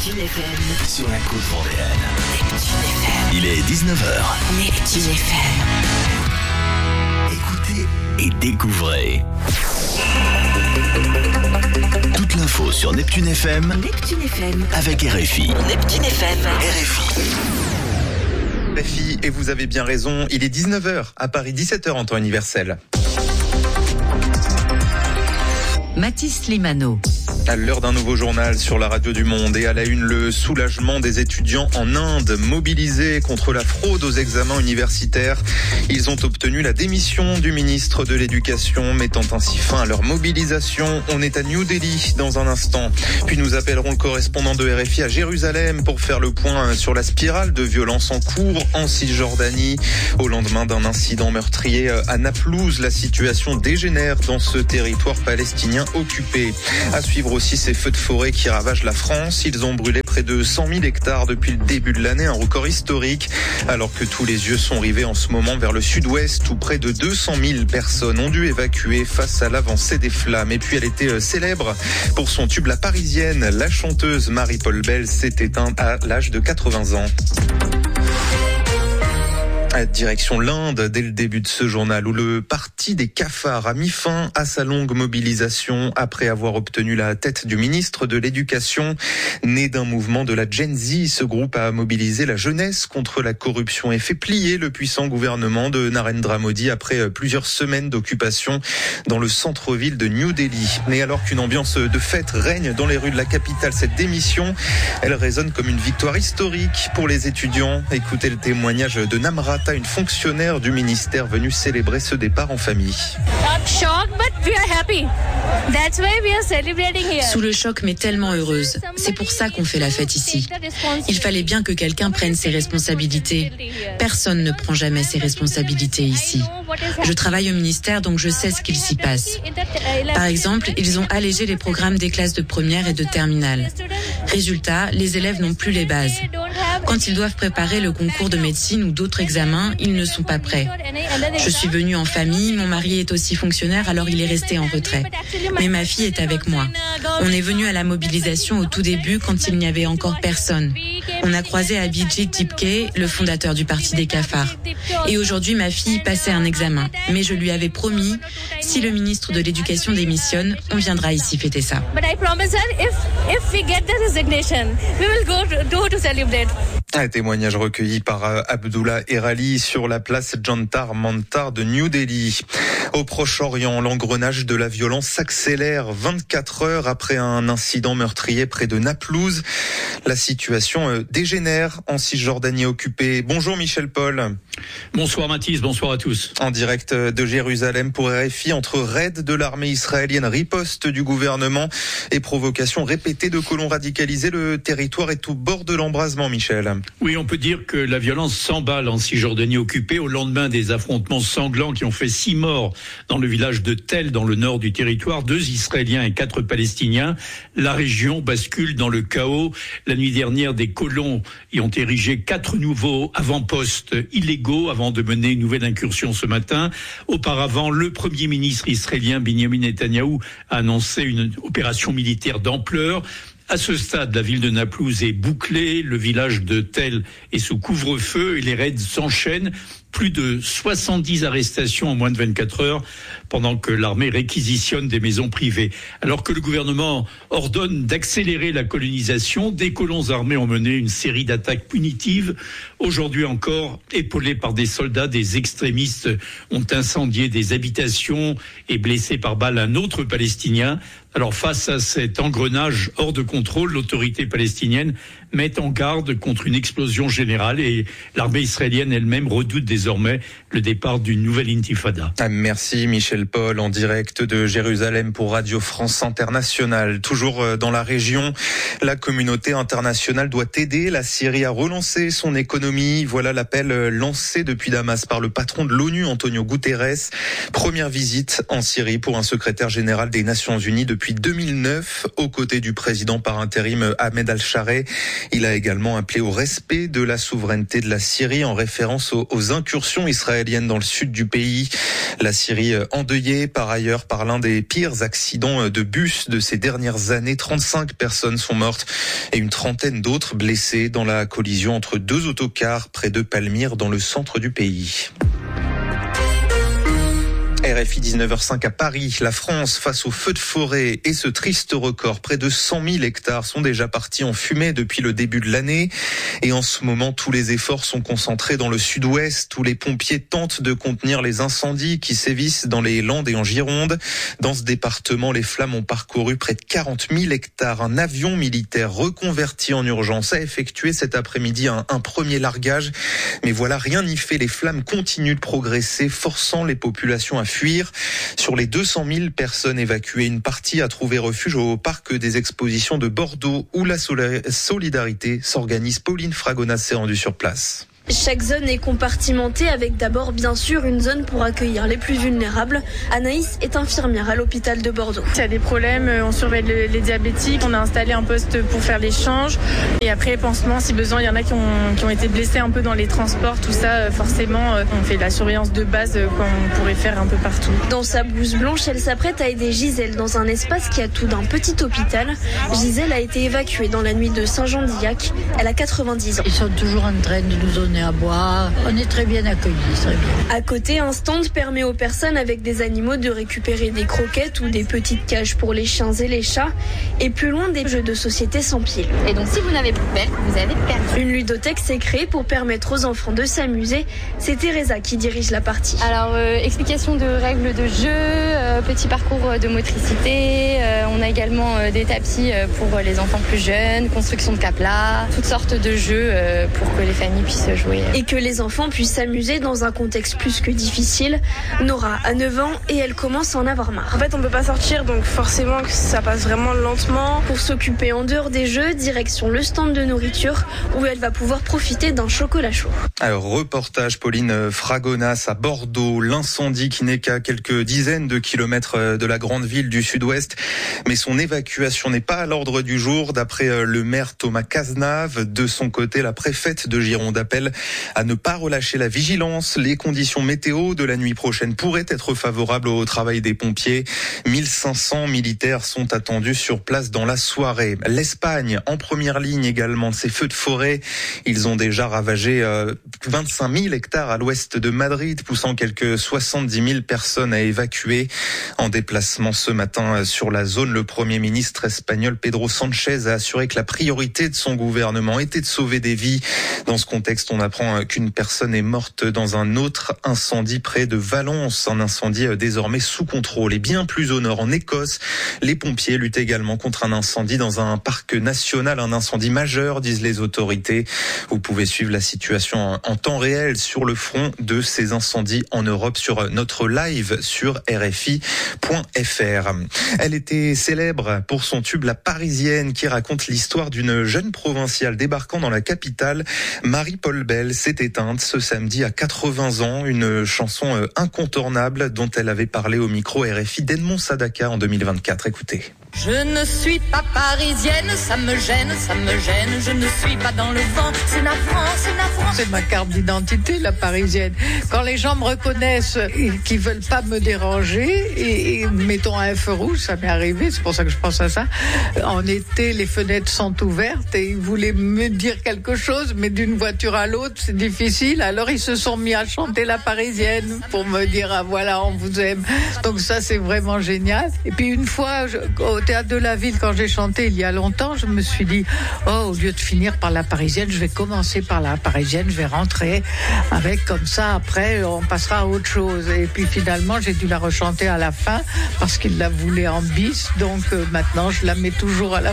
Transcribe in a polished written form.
Neptune FM. Sur la côte vendéenne. Neptune FM. Il est 19h. Neptune FM. Écoutez et découvrez. Toute l'info sur Neptune FM. Neptune FM. Avec RFI. Neptune FM. RFI. RFI, et vous avez bien raison, il est 19h à Paris, 17h en temps universel. Mathis Limano. À l'heure d'un nouveau journal sur la radio du Monde et à la une, le soulagement des étudiants en Inde mobilisés contre la fraude aux examens universitaires. Ils ont obtenu la démission du ministre de l'Éducation, mettant ainsi fin à leur mobilisation. On est à New Delhi dans un instant. Puis nous appellerons le correspondant de RFI à Jérusalem pour faire le point sur la spirale de violence en cours en Cisjordanie. Au lendemain d'un incident meurtrier à Naplouse, la situation dégénère dans ce territoire palestinien occupé. À suivre aussi ces feux de forêt qui ravagent la France. Ils ont brûlé près de 100 000 hectares depuis le début de l'année, un record historique, alors que tous les yeux sont rivés en ce moment vers le sud-ouest où près de 200 000 personnes ont dû évacuer face à l'avancée des flammes. Et puis elle était célèbre pour son tube La Parisienne. La chanteuse Marie-Paul Bell s'est éteinte à l'âge de 80 ans. Direction l'Inde dès le début de ce journal où le parti des cafards a mis fin à sa longue mobilisation après avoir obtenu la tête du ministre de l'Éducation. Né d'un mouvement de la Gen Z, ce groupe a mobilisé la jeunesse contre la corruption et fait plier le puissant gouvernement de Narendra Modi après plusieurs semaines d'occupation dans le centre-ville de New Delhi. Mais alors qu'une ambiance de fête règne dans les rues de la capitale, cette démission, elle résonne comme une victoire historique pour les étudiants. Écoutez le témoignage de Namrata, une fonctionnaire du ministère venue célébrer ce départ en famille. Sous le choc, mais tellement heureuse. C'est pour ça qu'on fait la fête ici. Il fallait bien que quelqu'un prenne ses responsabilités. Personne ne prend jamais ses responsabilités ici. Je travaille au ministère, donc je sais ce qu'il s'y passe. Par exemple, ils ont allégé les programmes des classes de première et de terminale. Résultat, les élèves n'ont plus les bases. Quand ils doivent préparer le concours de médecine ou d'autres examens, ils ne sont pas prêts. Je suis venue en famille, mon mari est aussi fonctionnaire, alors il est resté en retrait. Mais ma fille est avec moi. On est venu à la mobilisation au tout début quand il n'y avait encore personne. On a croisé Abhijit Tipke, le fondateur du parti des cafards. Et aujourd'hui, ma fille passait un examen. Mais je lui avais promis, si le ministre de l'Éducation démissionne, on viendra ici fêter ça. Un témoignage recueilli par Abdullah Erali sur la place Jantar Mantar de New Delhi. Au Proche-Orient, l'engrenage de la violence s'accélère 24 heures après un incident meurtrier près de Naplouse. La situation dégénère en Cisjordanie occupée. Bonjour Michel Paul. Bonsoir Mathis, bonsoir à tous. En direct de Jérusalem pour RFI, entre raid de l'armée israélienne, riposte du gouvernement et provocation répétée de colons radicalisés, le territoire est au bord de l'embrasement, Michel. Oui, on peut dire que la violence s'emballe en Cisjordanie occupée au lendemain des affrontements sanglants qui ont fait 6 morts dans le village de Tel, dans le nord du territoire, 2 Israéliens et 4 Palestiniens. La région bascule dans le chaos. La nuit dernière, des colons y ont érigé 4 nouveaux avant-postes illégaux avant de mener une nouvelle incursion ce matin. Auparavant, le Premier ministre israélien Benjamin Netanyahou a annoncé une opération militaire d'ampleur. À ce stade, la ville de Naplouse est bouclée, le village de Tel est sous couvre-feu et les raids s'enchaînent. Plus de 70 arrestations en moins de 24 heures pendant que l'armée réquisitionne des maisons privées. Alors que le gouvernement ordonne d'accélérer la colonisation, des colons armés ont mené une série d'attaques punitives. Aujourd'hui encore, épaulés par des soldats, des extrémistes ont incendié des habitations et blessé par balle un autre Palestinien. Alors face à cet engrenage hors de contrôle, l'autorité palestinienne met en garde contre une explosion générale et l'armée israélienne elle-même redoute désormais le départ d'une nouvelle intifada. Merci Michel Paul, en direct de Jérusalem pour Radio France Internationale. Toujours dans la région, la communauté internationale doit aider la Syrie à relancer son économie. Voilà l'appel lancé depuis Damas par le patron de l'ONU, Antonio Guterres. Première visite en Syrie pour un secrétaire général des Nations Unies depuis 2009, aux côtés du président par intérim Ahmed Al-Shareh. Il a également appelé au respect de la souveraineté de la Syrie en référence aux incursion israélienne dans le sud du pays. La Syrie endeuillée par ailleurs par l'un des pires accidents de bus de ces dernières années. 35 personnes sont mortes et une trentaine d'autres blessées dans la collision entre deux autocars près de Palmyre dans le centre du pays. RFI 19h05 à Paris, la France face aux feux de forêt et ce triste record. Près de 100 000 hectares sont déjà partis en fumée depuis le début de l'année. Et en ce moment, tous les efforts sont concentrés dans le sud-ouest où les pompiers tentent de contenir les incendies qui sévissent dans les Landes et en Gironde. Dans ce département, les flammes ont parcouru près de 40 000 hectares. Un avion militaire reconverti en urgence a effectué cet après-midi un premier largage. Mais voilà, rien n'y fait. Les flammes continuent de progresser, forçant les populations à fuir. Sur les 200 000 personnes évacuées, une partie a trouvé refuge au parc des expositions de Bordeaux où la solidarité s'organise. Pauline Fragonnas s'est rendue sur place. Chaque zone est compartimentée avec d'abord bien sûr une zone pour accueillir les plus vulnérables. Anaïs est infirmière à l'hôpital de Bordeaux. S'il y a des problèmes, on surveille les diabétiques, on a installé un poste pour faire l'échange et après pansements si besoin. Il y en a qui ont été blessés un peu dans les transports, tout ça forcément on fait la surveillance de base qu'on pourrait faire un peu partout. Dans sa blouse blanche, elle s'apprête à aider Gisèle dans un espace qui a tout d'un petit hôpital. Gisèle a été évacuée dans la nuit de Saint-Jean-d'Illac. Elle a 90 ans. Ils sont toujours en train de nous donner à boire. On est très bien accueillis, très bien. À côté, un stand permet aux personnes avec des animaux de récupérer des croquettes ou des petites cages pour les chiens et les chats. Et plus loin, des jeux de société sans piles. Et donc si vous n'avez plus de pelle, vous avez perdu. Une ludothèque s'est créée pour permettre aux enfants de s'amuser. C'est Teresa qui dirige la partie. Alors, explication de règles de jeu, petit parcours de motricité. On a également des tapis pour les enfants plus jeunes, construction de caplas, toutes sortes de jeux pour que les familles puissent jouer. Et que les enfants puissent s'amuser dans un contexte plus que difficile. Nora a 9 ans et elle commence à en avoir marre. En fait, on peut pas sortir, donc forcément que ça passe vraiment lentement. Pour s'occuper en dehors des jeux, direction le stand de nourriture où elle va pouvoir profiter d'un chocolat chaud. Alors, reportage Pauline Fragonnas à Bordeaux. L'incendie qui n'est qu'à quelques dizaines de kilomètres de la grande ville du sud-ouest. Mais son évacuation n'est pas à l'ordre du jour. D'après le maire Thomas Cazenave, de son côté, la préfète de Gironde appelle à ne pas relâcher la vigilance. Les conditions météo de la nuit prochaine pourraient être favorables au travail des pompiers. 1500 militaires sont attendus sur place dans la soirée. L'Espagne en première ligne également de ces feux de forêt. Ils ont déjà ravagé 25 000 hectares à l'ouest de Madrid, poussant quelques 70 000 personnes à évacuer. En déplacement ce matin sur la zone, le Premier ministre espagnol Pedro Sánchez a assuré que la priorité de son gouvernement était de sauver des vies. Dans ce contexte, on apprend qu'une personne est morte dans un autre incendie près de Valence, un incendie désormais sous contrôle. Et bien plus au nord, en Écosse, les pompiers luttent également contre un incendie dans un parc national, un incendie majeur, disent les autorités. Vous pouvez suivre la situation en temps réel sur le front de ces incendies en Europe sur notre live sur RFI.fr. Elle était célèbre pour son tube La Parisienne qui raconte l'histoire d'une jeune provinciale débarquant dans la capitale. Marie-Paul Bell s'est éteinte ce samedi à 80 ans, une chanson incontournable dont elle avait parlé au micro RFI d'Edmond Sadaka en 2024. Écoutez. Je ne suis pas parisienne, ça me gêne, je ne suis pas dans le vent, c'est navrant. C'est ma carte d'identité, la parisienne. Quand les gens me reconnaissent et qu'ils veulent pas me déranger, et mettons un feu rouge, ça m'est arrivé, c'est pour ça que je pense à ça. En été, les fenêtres sont ouvertes et ils voulaient me dire quelque chose, mais d'une voiture à l'autre, c'est difficile. Alors ils se sont mis à chanter la parisienne pour me dire, ah voilà, on vous aime. Donc ça, c'est vraiment génial. Et puis une fois, au Théâtre de la Ville, quand j'ai chanté il y a longtemps, je me suis dit, au lieu de finir par la parisienne, je vais commencer par la parisienne, je vais rentrer avec comme ça, après on passera à autre chose. Et puis finalement, j'ai dû la rechanter à la fin parce qu'il la voulait en bis, donc maintenant je la mets toujours à la